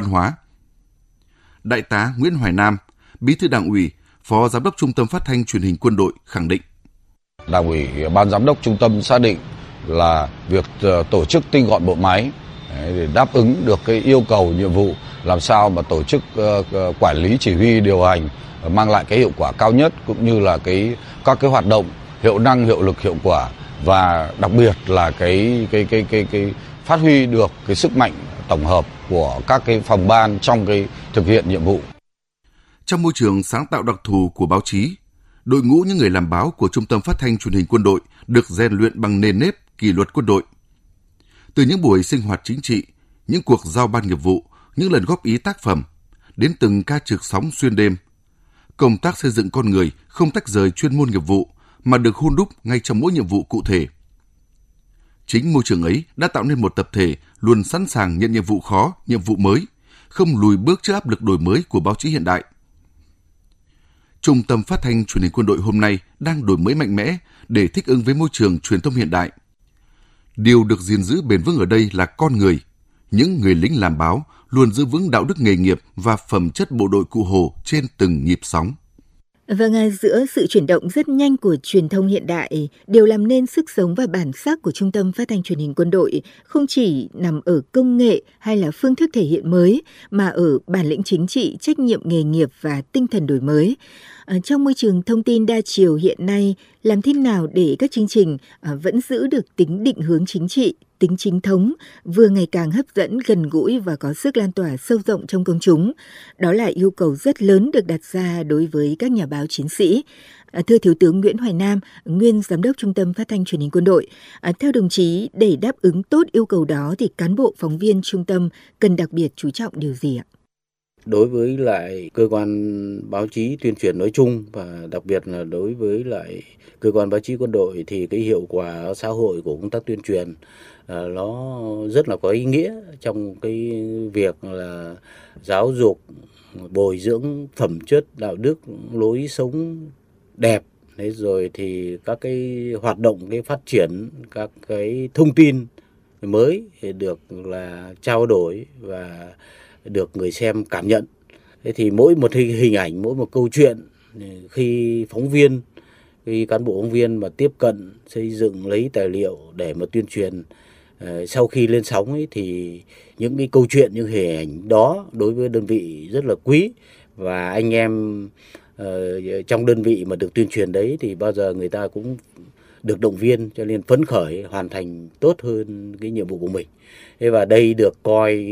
hóa. Đại tá Nguyễn Hoài Nam, Bí thư Đảng ủy, Phó Giám đốc Trung tâm Phát thanh Truyền hình Quân đội khẳng định. Đảng ủy, Ban Giám đốc Trung tâm xác định là việc tổ chức tinh gọn bộ máy để đáp ứng được cái yêu cầu nhiệm vụ, làm sao mà tổ chức quản lý, chỉ huy, điều hành mang lại cái hiệu quả cao nhất, cũng như là các cái hoạt động hiệu năng, hiệu lực, hiệu quả, và đặc biệt là cái phát huy được cái sức mạnh tổng hợp của các cái phòng ban trong cái thực hiện nhiệm vụ. Trong môi trường sáng tạo đặc thù của báo chí, đội ngũ những người làm báo của Trung tâm Phát thanh Truyền hình Quân đội được rèn luyện bằng nền nếp kỷ luật quân đội. Từ những buổi sinh hoạt chính trị, những cuộc giao ban nghiệp vụ, những lần góp ý tác phẩm, đến từng ca trực sóng xuyên đêm, công tác xây dựng con người không tách rời chuyên môn nghiệp vụ mà được hun đúc ngay trong mỗi nhiệm vụ cụ thể. Chính môi trường ấy đã tạo nên một tập thể luôn sẵn sàng nhận nhiệm vụ khó, nhiệm vụ mới, không lùi bước trước áp lực đổi mới của báo chí hiện đại. Trung tâm Phát thanh Truyền hình Quân đội hôm nay đang đổi mới mạnh mẽ để thích ứng với môi trường truyền thông hiện đại. Điều được gìn giữ bền vững ở đây là con người. Những người lính làm báo luôn giữ vững đạo đức nghề nghiệp và phẩm chất bộ đội Cụ Hồ trên từng nhịp sóng. Vâng, giữa sự chuyển động rất nhanh của truyền thông hiện đại, điều làm nên sức sống và bản sắc của Trung tâm Phát thanh Truyền hình Quân đội không chỉ nằm ở công nghệ hay là phương thức thể hiện mới, mà ở bản lĩnh chính trị, trách nhiệm nghề nghiệp và tinh thần đổi mới. Trong môi trường thông tin đa chiều hiện nay, làm thế nào để các chương trình vẫn giữ được tính định hướng chính trị, tính chính thống, vừa ngày càng hấp dẫn, gần gũi và có sức lan tỏa sâu rộng trong công chúng? Đó là yêu cầu rất lớn được đặt ra đối với các nhà báo chiến sĩ. Thưa Thiếu tướng Nguyễn Hoài Nam, nguyên Giám đốc Trung tâm Phát thanh Truyền hình Quân đội, theo đồng chí, để đáp ứng tốt yêu cầu đó thì cán bộ phóng viên trung tâm cần đặc biệt chú trọng điều gì ạ? Đối với lại cơ quan báo chí tuyên truyền nói chung và đặc biệt là đối với lại cơ quan báo chí quân đội thì cái hiệu quả xã hội của công tác tuyên truyền nó rất là có ý nghĩa trong cái việc là giáo dục, bồi dưỡng phẩm chất, đạo đức, lối sống đẹp. Thế rồi thì các cái hoạt động, cái phát triển các cái thông tin mới được là trao đổi và được người xem cảm nhận. Thế thì mỗi một hình ảnh, mỗi một câu chuyện, khi cán bộ phóng viên mà tiếp cận, xây dựng, lấy tài liệu để mà tuyên truyền, sau khi lên sóng ấy, thì những cái câu chuyện, những hình ảnh đó đối với đơn vị rất là quý. Và anh em trong đơn vị mà được tuyên truyền đấy thì bao giờ người ta cũng được động viên, cho nên phấn khởi hoàn thành tốt hơn cái nhiệm vụ của mình. Thế và đây được coi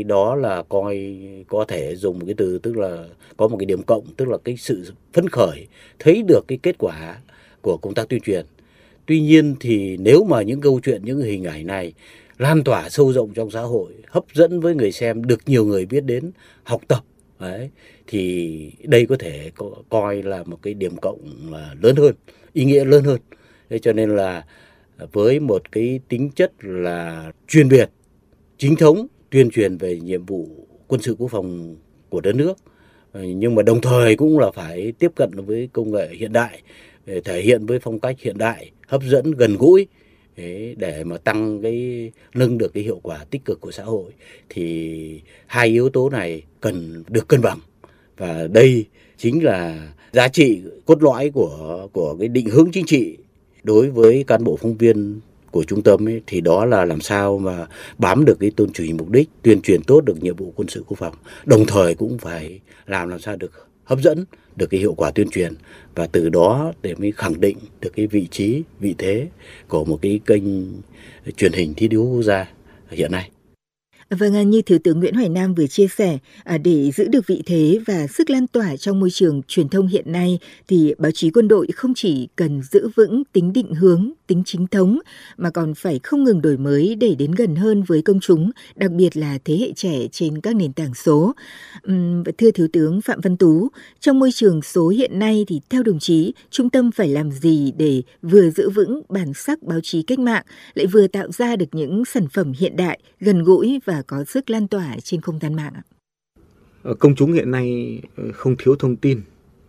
có thể dùng một cái từ, tức là có một cái điểm cộng, tức là cái sự phấn khởi, thấy được cái kết quả của công tác tuyên truyền. Tuy nhiên thì nếu mà những câu chuyện, những hình ảnh này lan tỏa sâu rộng trong xã hội, hấp dẫn với người xem, được nhiều người biết đến, học tập, đấy, thì đây có thể coi là một cái điểm cộng là lớn hơn, ý nghĩa lớn hơn. Thế cho nên là với một cái tính chất là chuyên biệt, chính thống, tuyên truyền về nhiệm vụ quân sự quốc phòng của đất nước, nhưng mà đồng thời cũng là phải tiếp cận với công nghệ hiện đại, thể hiện với phong cách hiện đại, hấp dẫn, gần gũi, để mà nâng được cái hiệu quả tích cực của xã hội, thì hai yếu tố này cần được cân bằng. Và đây chính là giá trị cốt lõi của cái định hướng chính trị đối với cán bộ phóng viên của trung tâm ấy, thì đó là làm sao mà bám được cái tôn trì mục đích, tuyên truyền tốt được nhiệm vụ quân sự quốc phòng, đồng thời cũng phải làm sao được hấp dẫn được cái hiệu quả tuyên truyền, và từ đó để mới khẳng định được cái vị trí, vị thế của một cái kênh truyền hình thi đấu quốc gia hiện nay. Vâng, như Thiếu tướng Nguyễn Hoài Nam vừa chia sẻ, để giữ được vị thế và sức lan tỏa trong môi trường truyền thông hiện nay thì báo chí quân đội không chỉ cần giữ vững tính định hướng, tính chính thống mà còn phải không ngừng đổi mới để đến gần hơn với công chúng, đặc biệt là thế hệ trẻ trên các nền tảng số. Thưa Thiếu tướng Phạm Văn Tú, trong môi trường số hiện nay thì theo đồng chí, trung tâm phải làm gì để vừa giữ vững bản sắc báo chí cách mạng, lại vừa tạo ra được những sản phẩm hiện đại, gần gũi và có sức lan tỏa trên không gian mạng ạ? Công chúng hiện nay không thiếu thông tin,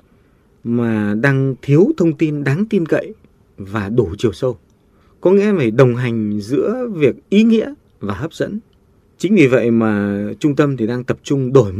mà đang thiếu thông tin đáng tin cậy và đủ chiều sâu. Có nghĩa phải đồng hành giữa việc ý nghĩa và hấp dẫn. Chính vì vậy mà trung tâm thì đang tập trung đổi